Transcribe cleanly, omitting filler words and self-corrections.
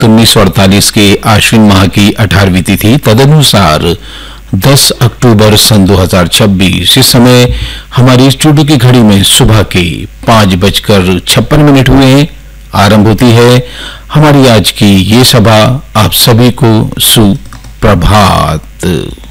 1948 के आश्विन माह की 18वीं तिथि, तदनुसार 10 अक्टूबर सन 2026। इस समय हमारी स्टूडियो की घड़ी में सुबह के 5:56 हुए हैं। आरंभ होती है हमारी आज की ये सभा। आप सभी को सुप्रभात।